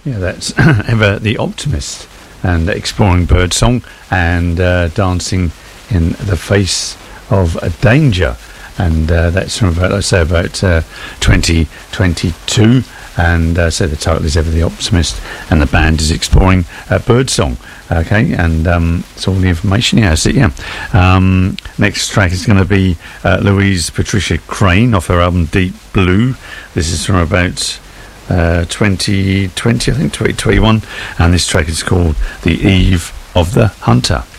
Yeah, that's Ever the Optimist and Exploring Birdsong and Dancing in the Face of a Danger. And that's from about, let's say, about 2022. And so the title is Ever the Optimist, and the band is Exploring Birdsong. Okay, and it's all the information. Yeah, so yeah. Next track is going to be Louise Patricia Crane off her album Deep Blue. This is from about 2020, I think, 2021, and this track is called The Eve of the Hunter.